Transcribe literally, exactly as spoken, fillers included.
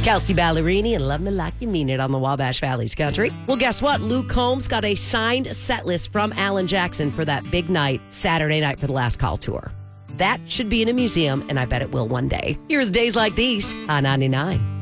Kelsey Ballerini and Love Me Like You Mean It on the Wabash Valley's Country. Well, guess what? Luke Combs got a signed set list from Alan Jackson for that big night, Saturday night for the Last Call tour. That should be in a museum, and I bet it will one day. Here's Days Like These on ninety-nine.